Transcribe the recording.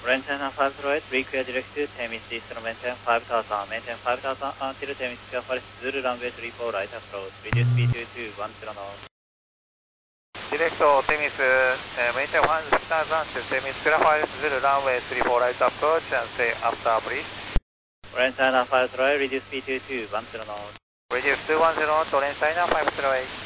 Orange China 508, require direct to Temis East on maintain 5000, maintain 5000 until Temis Square Zulu runway 34 right approach, reduce speed to 10 knots. Direct to Temis, maintain 1000 to Temis Square Zulu runway 34 right approach and stay after please. Orange China 508, reduce speed to 10 knots. Reduce to 10 knots, Orange China 508.